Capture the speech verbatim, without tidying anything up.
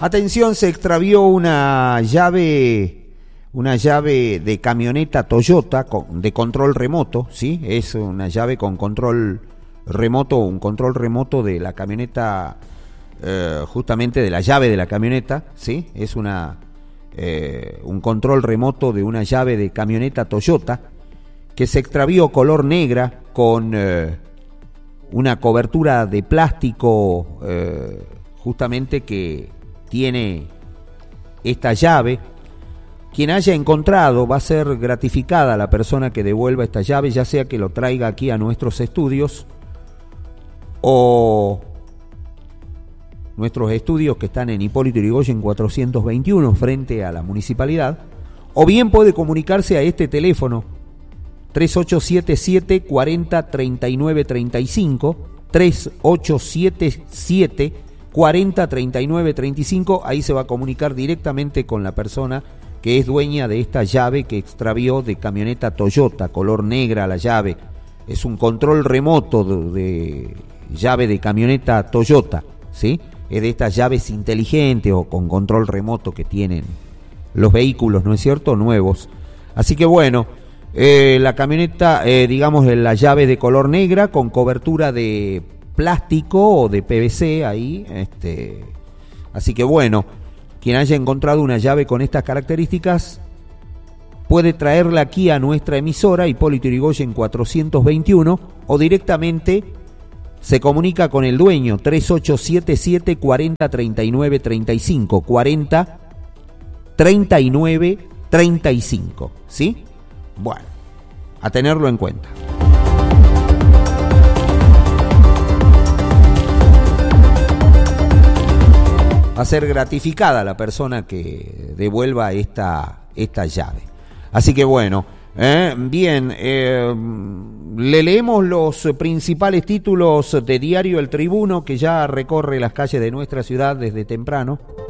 Atención, se extravió una llave, una llave de camioneta Toyota con, de control remoto, ¿sí? Es una llave con control remoto, un control remoto de la camioneta, eh, justamente de la llave de la camioneta, ¿sí? Es una eh, un control remoto de una llave de camioneta Toyota que se extravió color negra con eh, una cobertura de plástico, eh, justamente que tiene esta llave. Quien haya encontrado, va a ser gratificada la persona que devuelva esta llave, ya sea que lo traiga aquí a nuestros estudios o nuestros estudios que están en Hipólito Yrigoyen cuatrocientos veintiuno frente a la municipalidad, o bien puede comunicarse a este teléfono tres ocho siete siete, cuarenta, treinta y nueve, treinta y cinco, tres ocho siete siete, cuarenta, treinta y nueve, treinta y cinco. Ahí se va a comunicar directamente con la persona que es dueña de esta llave que extravió de camioneta Toyota, color negra la llave. Es un control remoto de, de llave de camioneta Toyota, ¿sí? Es de estas llaves inteligentes o con control remoto que tienen los vehículos, ¿no es cierto?, nuevos. Así que bueno, eh, la camioneta, eh, digamos, la llave de color negra con cobertura de plástico o de P V C ahí, este, así que bueno, quien haya encontrado una llave con estas características puede traerla aquí a nuestra emisora Hipólito Yrigoyen cuatrocientos veintiuno o directamente se comunica con el dueño tres ocho siete siete, cuarenta, treinta y nueve, treinta y cinco, cuarenta, treinta y nueve, treinta y cinco, ¿sí? Bueno, a tenerlo en cuenta. Va a ser gratificada la persona que devuelva esta, esta llave. Así que bueno, eh, bien, eh, le leemos los principales títulos de Diario El Tribuno, que ya recorre las calles de nuestra ciudad desde temprano.